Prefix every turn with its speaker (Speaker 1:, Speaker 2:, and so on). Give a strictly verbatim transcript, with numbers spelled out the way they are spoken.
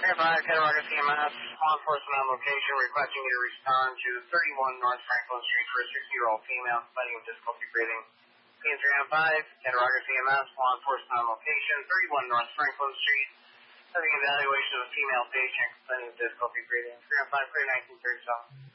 Speaker 1: five, Cattaraugus C M S, law enforcement on location requesting you to respond to thirty-one North Franklin Street for a sixty-year-old female complaining of difficulty breathing. P M three oh five, Cattaraugus C M S, law enforcement on location, thirty-one North Franklin Street, having evaluation of a female patient complaining of difficulty breathing. three oh five, clear nineteen thirty-seven.